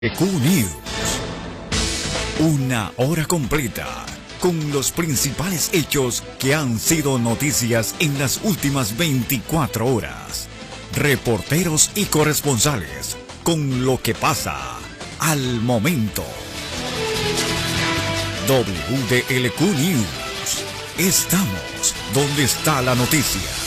EQ News. Una hora completa con los principales hechos que han sido noticias en las últimas 24 horas. Reporteros y corresponsales con lo que pasa al momento. WDLQ News. Estamos donde está la noticia.